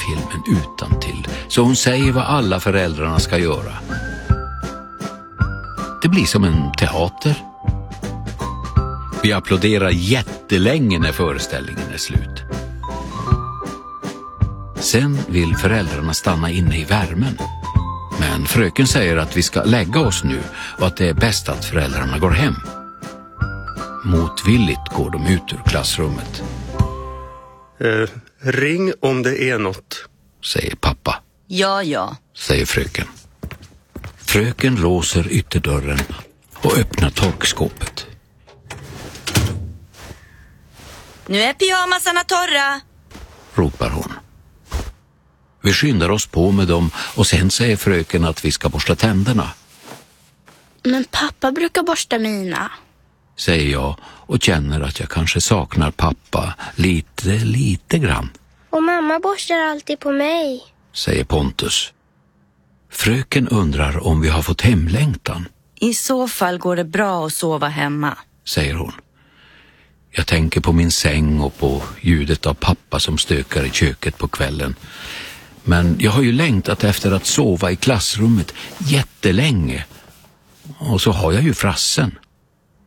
filmen utantill, så hon säger vad alla föräldrarna ska göra. Det blir som en teater. Vi applåderar jättelänge när föreställningen är slut. Sen vill föräldrarna stanna inne i värmen. Men fröken säger att vi ska lägga oss nu och att det är bäst att föräldrarna går hem. Motvilligt går de ut ur klassrummet. Ring om det är något, säger pappa. Ja, säger fröken. Fröken låser ytterdörren och öppnar torkskåpet. Nu är pyjamasarna torra, ropar hon. Vi skyndar oss på med dem och sen säger fröken att vi ska borsta tänderna. Men pappa brukar borsta mina, säger jag och känner att jag kanske saknar pappa lite grann. Och mamma borstar alltid på mig, säger Pontus. Fröken undrar om vi har fått hemlängtan. I så fall går det bra att sova hemma, säger hon. Jag tänker på min säng och på ljudet av pappa som stökar i köket på kvällen. Men jag har ju längtat efter att sova i klassrummet jättelänge. Och så har jag ju frassen.